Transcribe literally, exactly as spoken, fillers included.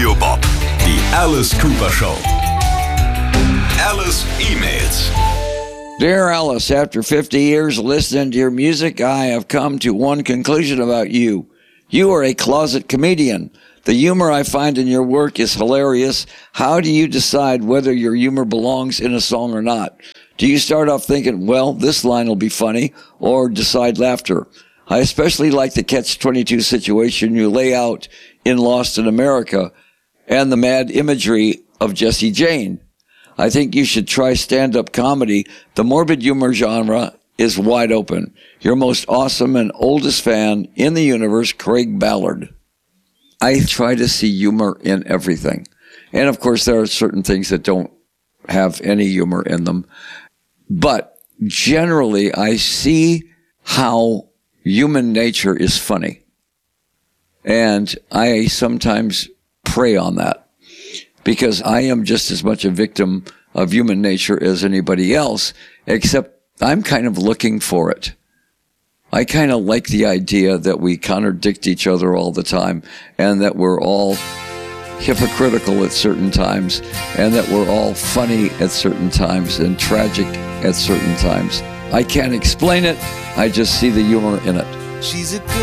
Radio Bob. Die Alice Cooper Show. Alice E-Mails. Dear Alice, after fifty years listening to your music, I have come to one conclusion about you. You are a closet comedian. The humor I find in your work is hilarious. How do you decide whether your humor belongs in a song or not? Do you start off thinking, well, this line will be funny, or decide laughter? I especially like the catch twenty-two situation you lay out in Lost in America and the mad imagery of Jesse Jane. I think you should try stand-up comedy. The morbid humor genre is wide open. Your most awesome and oldest fan in the universe, Craig Ballard. I try to see humor in everything. And of course, there are certain things that don't have any humor in them. But generally, I see how human nature is funny. And I sometimes prey on that because I am just as much a victim of human nature as anybody else, except I'm kind of looking for it. I kind of like the idea that we contradict each other all the time and that we're all hypocritical at certain times and that we're all funny at certain times and tragic at certain times. I can't explain it. I just see the humor in it. She's a good